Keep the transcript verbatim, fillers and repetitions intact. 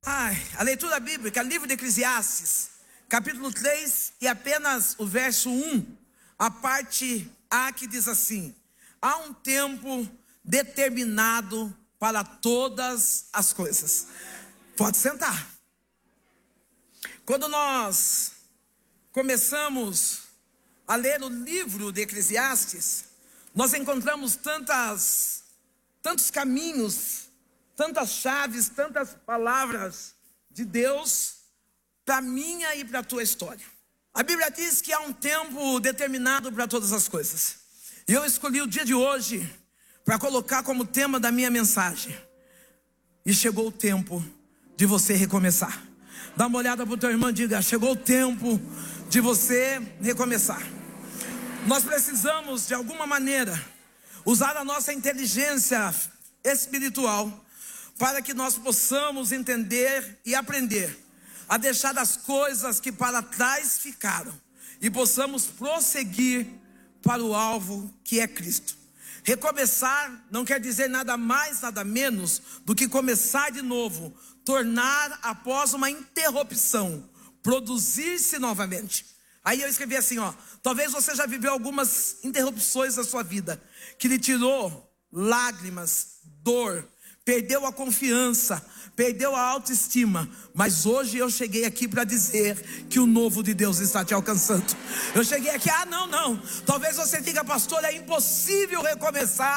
Ai, a leitura bíblica, livro de Eclesiastes, capítulo três e apenas o verso um, a parte A que diz assim: há um tempo determinado para todas as coisas. Pode sentar. Quando nós começamos a ler o livro de Eclesiastes, nós encontramos tantas, tantos caminhos, tantas chaves, tantas palavras de Deus para a minha e para a tua história. A Bíblia diz que há um tempo determinado para todas as coisas. E eu escolhi o dia de hoje para colocar como tema da minha mensagem: e chegou o tempo de você recomeçar. Dá uma olhada para o teu irmão e diga: chegou o tempo de você recomeçar. Nós precisamos, de alguma maneira, usar a nossa inteligência espiritual para que nós possamos entender e aprender a deixar as coisas que para trás ficaram e possamos prosseguir para o alvo que é Cristo. Recomeçar não quer dizer nada mais, nada menos do que começar de novo, tornar após uma interrupção, produzir-se novamente. Aí eu escrevi assim, ó: talvez você já viveu algumas interrupções da sua vida que lhe tirou lágrimas, dor, perdeu a confiança, perdeu a autoestima, mas hoje eu cheguei aqui para dizer que o novo de Deus está te alcançando. Eu cheguei aqui, ah não, não, talvez você diga: pastor, é impossível recomeçar.